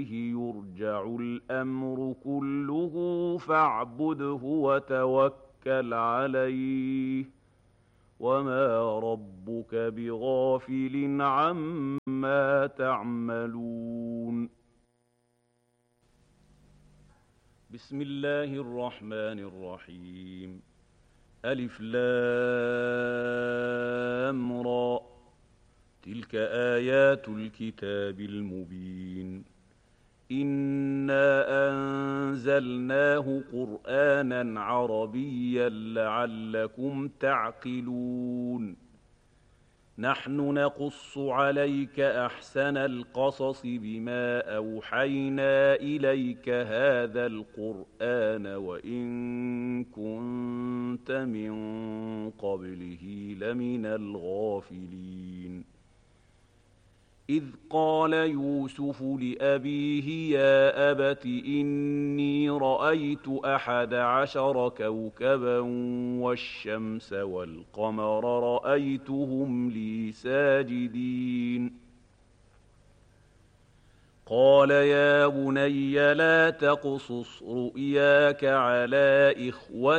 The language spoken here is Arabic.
يرجع الأمر كله فاعبده وتوكل عليه وما ربك بغافل عما تعملون. بسم الله الرحمن الرحيم. ألف لام را، تلك آيات الكتاب المبين. إنا أنزلناه قرآنا عربيا لعلكم تعقلون. نحن نقص عليك أحسن القصص بما أوحينا إليك هذا القرآن وإن كنت من قبله لمن الغافلين. إذ قال يوسف لأبيه يا أبت إني رأيت 11 كوكبا والشمس والقمر رأيتهم لي ساجدين. قال يا بني لا تقصص رؤياك على إخوتك